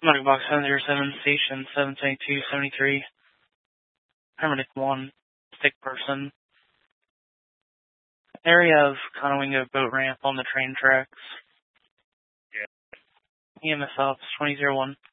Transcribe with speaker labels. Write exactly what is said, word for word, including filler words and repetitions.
Speaker 1: Medical box seven zero seven, station seven seventy-two seventy-three. Paramedic one, sick person. Area of Conowingo boat ramp on the train tracks.
Speaker 2: Yeah.
Speaker 1: E M S ops twenty oh one.